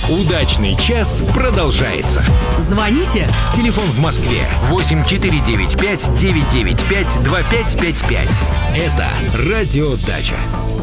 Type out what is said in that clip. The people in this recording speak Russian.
Удачный час продолжается. Звоните. Телефон в Москве 8495-995-2555. Это «Радио Дача».